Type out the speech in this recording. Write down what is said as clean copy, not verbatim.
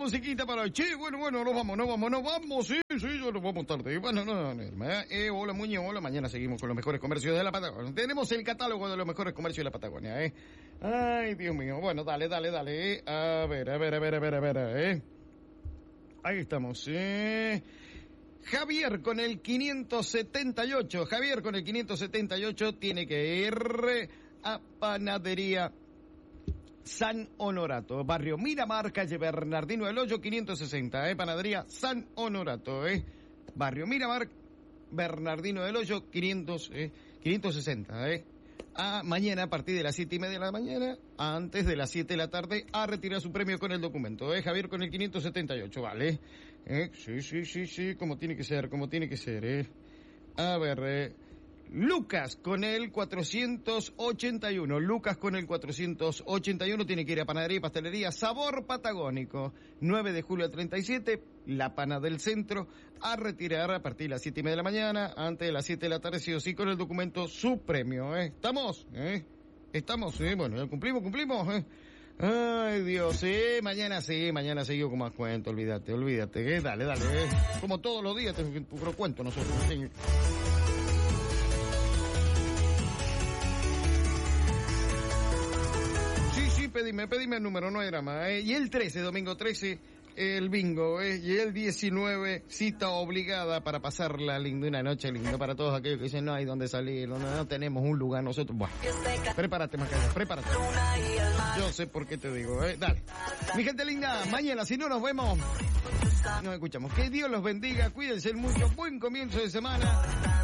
musiquita para... Che, bueno, nos vamos, sí, yo nos vamos tarde. Bueno, hola, Muñoz, hola, mañana seguimos con los mejores comercios de la Patagonia. Tenemos el catálogo de los mejores comercios de la Patagonia, Ay, Dios mío, bueno, dale, A ver, Ahí estamos, Javier con el 578 tiene que ir a Panadería San Honorato, barrio Miramar, calle Bernardino del Hoyo, 560, Panadería San Honorato, barrio Miramar, Bernardino del Hoyo, 560, mañana a partir de las 7:30 de la mañana, antes de las 7 de la tarde, a retirar su premio con el documento, Javier con el 578, vale, sí, como tiene que ser, a ver, Lucas con el 481 tiene que ir a Panadería y Pastelería Sabor Patagónico, 9 de julio al 37, La Pana del Centro, a retirar a partir de las 7:30 de la mañana, antes de las 7 de la tarde, sí o sí, con el documento su premio, ¿Estamos? Bueno, ya cumplimos, Ay, Dios, mañana sigo con más cuento, olvídate, dale, como todos los días, puro cuento nosotros, Pedime el número, no era más, Y el 13, domingo 13, el bingo, Y el 19, cita obligada para pasarla linda, una noche linda para todos aquellos que dicen no hay dónde salir, no tenemos un lugar nosotros. Bueno, prepárate, Macarena, prepárate. Yo sé por qué te digo, Dale. Mi gente linda, mañana si no nos vemos, nos escuchamos. Que Dios los bendiga, cuídense mucho, buen comienzo de semana.